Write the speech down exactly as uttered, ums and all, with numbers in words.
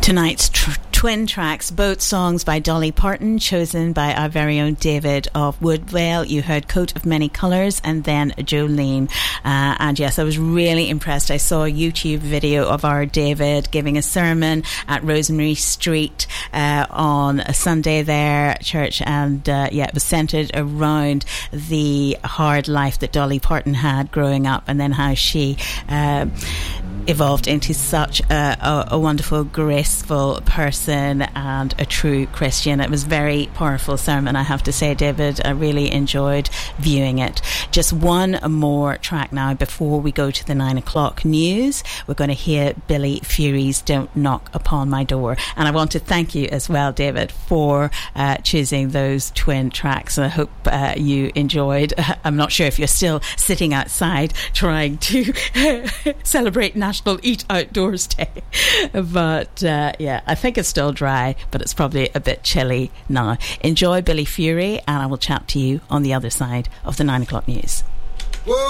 Tonight's tr- twin tracks, both songs by Dolly Parton, chosen by our very own David of Woodvale. You heard Coat of Many Colours and then Jolene. Uh, and yes, I was really impressed. I saw a YouTube video of our David giving a sermon at Rosemary Street uh, on a Sunday there at church. And uh, yeah, it was centred around the hard life that Dolly Parton had growing up, and then how she uh, evolved into such a, a, a wonderful, graceful person and a true Christian. It was a very powerful sermon, I have to say, David. I really enjoyed viewing it. Just one more track now before we go to the nine o'clock news. We're going to hear Billy Fury's Don't Knock Upon My Door. And I want to thank you as well, David, for uh, choosing those twin tracks. And I hope uh, you enjoyed. I'm not sure if you're still sitting outside trying to celebrate National Eat Outdoors Day. But uh, yeah, I think it's still dry, but it's probably a bit chilly now. Enjoy Billy Fury, and I will chat to you on the other side of the nine o'clock news. Whoa.